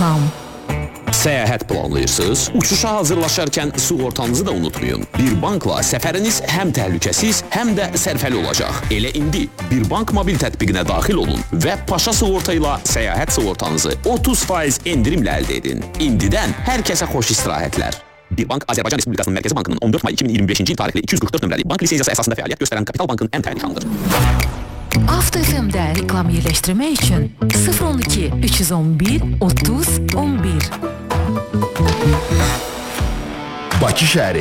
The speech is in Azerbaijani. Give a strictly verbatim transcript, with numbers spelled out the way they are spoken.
reklam. Səyahət planlayırsınız? Uçuşa hazırlaşarkən sığortanızı da unutmayın. Bir bankla səfəriniz həm təhlükəsiz, həm də sərfəli olacaq. Elə indi Bir Bank mobil tətbiqinə daxil olun və Paşa sığorta ilə səyahət sığortanızı otuz faiz endirimlə əldə edin. İndidən hər kəsə xoş istirahətlər. Bir Bank Azərbaycan Respublikasının Mərkəzi Bankının on dörd may iki min iyirmi beşinci il tarixli iki yüz qırx dörd nömrəli bank lisenziyası əsasında fəaliyyət göstərən Kapital Bankın ən təyin nişanıdır. Avto F M-də reklam yerləşdirmək üçün sıfır on iki üç yüz on bir otuz on bir. Bakı şəhəri